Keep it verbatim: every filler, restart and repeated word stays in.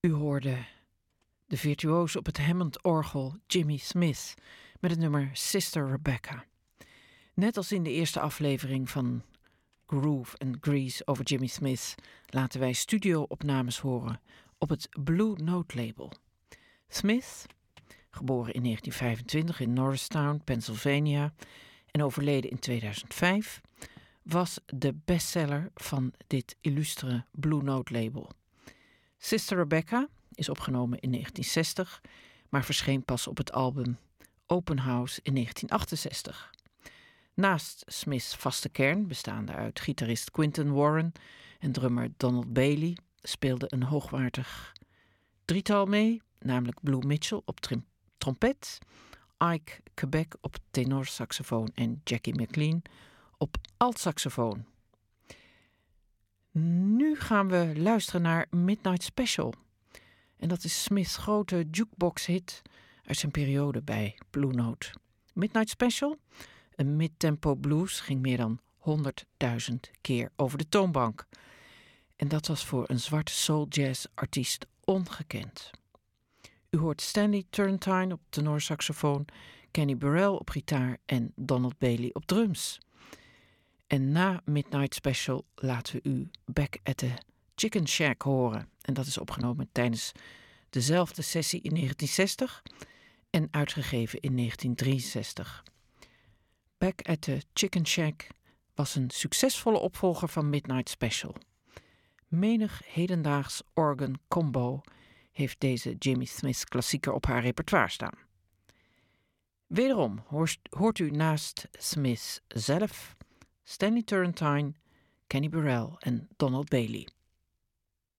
U hoorde de virtuoos op het Hammond-orgel Jimmy Smith met het nummer Sister Rebecca. Net als in de eerste aflevering van Groove and Grease over Jimmy Smith laten wij studio-opnames horen op het Blue Note label. Smith, geboren in negentien vijfentwintig in Norristown, Pennsylvania en overleden in tweeduizend vijf, was de bestseller van dit illustere Blue Note label. Sister Rebecca is opgenomen in negentien zestig, maar verscheen pas op het album Open House in negentien achtenzestig. Naast Smith's vaste kern, bestaande uit gitarist Quinton Warren en drummer Donald Bailey, speelde een hoogwaardig drietal mee, namelijk Blue Mitchell op trim- trompet, Ike Quebec op tenorsaxofoon en Jackie McLean op altsaxofoon. Nu gaan we luisteren naar Midnight Special. En dat is Smith's grote jukebox-hit uit zijn periode bij Blue Note. Midnight Special, een midtempo blues, ging meer dan honderdduizend keer over de toonbank. En dat was voor een zwarte soul-jazz-artiest ongekend. U hoort Stanley Turrentine op tenorsaxofoon, Kenny Burrell op gitaar en Donald Bailey op drums. En na Midnight Special laten we u Back at the Chicken Shack horen. En dat is opgenomen tijdens dezelfde sessie in negentien zestig en uitgegeven in negentien drieënzestig. Back at the Chicken Shack was een succesvolle opvolger van Midnight Special. Menig hedendaags organ combo heeft deze Jimmy Smith klassieker op haar repertoire staan. Wederom hoort u naast Smith zelf Stanley Turrentine, Kenny Burrell en Donald Bailey.